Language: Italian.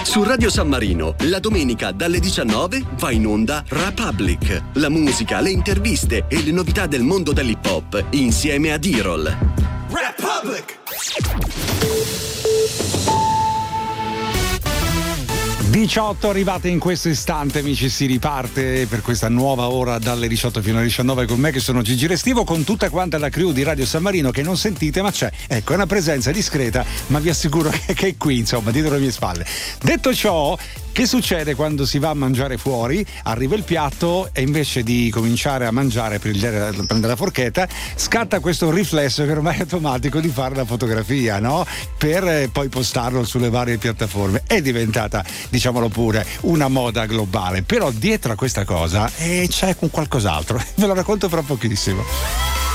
Su Radio San Marino, la domenica dalle 19 va in onda Republic. La musica, le interviste e le novità del mondo dell'hip hop insieme a D-Roll. Republic! 18 arrivate in questo istante, amici, si riparte per questa nuova ora dalle 18 fino alle 19 con me che sono Gigi Restivo, con tutta quanta la crew di Radio San Marino che non sentite ma c'è, ecco, è una presenza discreta ma vi assicuro che è qui, insomma, dietro le mie spalle. Detto ciò, che succede quando si va a mangiare fuori? Arriva il piatto e invece di cominciare a mangiare, prendere la forchetta, scatta questo riflesso che ormai è automatico di fare la fotografia, no? Per poi postarlo sulle varie piattaforme. È diventata, diciamolo pure, una moda globale, però dietro a questa cosa c'è qualcos'altro. Ve lo racconto fra pochissimo.